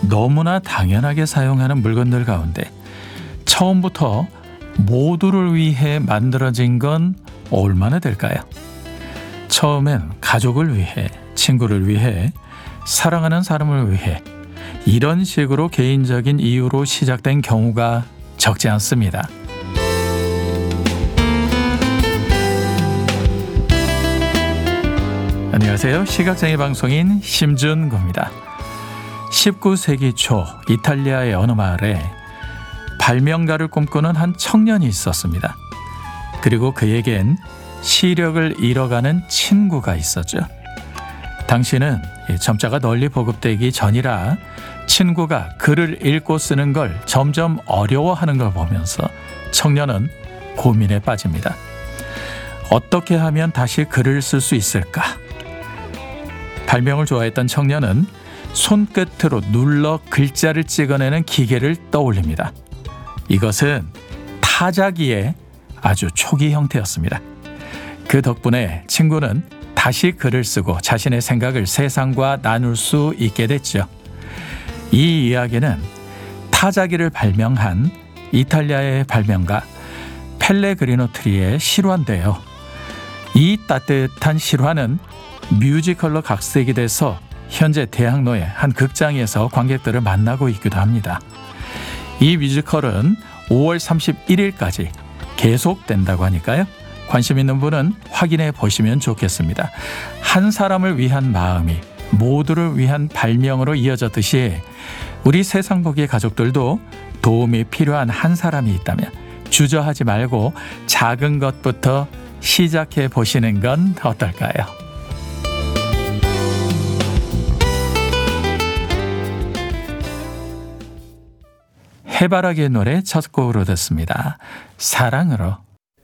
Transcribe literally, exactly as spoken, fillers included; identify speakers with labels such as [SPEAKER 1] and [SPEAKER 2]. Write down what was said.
[SPEAKER 1] 너무나 당연하게 사용하는 물건들 가운데 처음부터 모두를 위해 만들어진 건 얼마나 될까요? 처음엔 가족을 위해, 친구를 위해, 사랑하는 사람을 위해 이런 식으로 개인적인 이유로 시작된 경우가 적지 않습니다. 안녕하세요. 시각장애 방송인 심준구입니다. 십구 세기 초 이탈리아의 어느 마을에 발명가를 꿈꾸는 한 청년이 있었습니다. 그리고 그에겐 시력을 잃어가는 친구가 있었죠. 당시는 점자가 널리 보급되기 전이라 친구가 글을 읽고 쓰는 걸 점점 어려워하는 걸 보면서 청년은 고민에 빠집니다. 어떻게 하면 다시 글을 쓸 수 있을까? 발명을 좋아했던 청년은 손끝으로 눌러 글자를 찍어내는 기계를 떠올립니다. 이것은 타자기의 아주 초기 형태였습니다. 그 덕분에 친구는 다시 글을 쓰고 자신의 생각을 세상과 나눌 수 있게 됐죠. 이 이야기는 타자기를 발명한 이탈리아의 발명가 펠레그리노 트리의 실화인데요. 이 따뜻한 실화는 뮤지컬로 각색이 돼서 현재 대학로의 한 극장에서 관객들을 만나고 있기도 합니다. 이 뮤지컬은 오월 삼십일일까지 계속된다고 하니까요. 관심 있는 분은 확인해 보시면 좋겠습니다. 한 사람을 위한 마음이 모두를 위한 발명으로 이어졌듯이 우리 세상보기의 가족들도 도움이 필요한 한 사람이 있다면 주저하지 말고 작은 것부터 시작해 보시는 건 어떨까요? 해바라기의 노래 첫 곡으로 듣습니다. 사랑으로.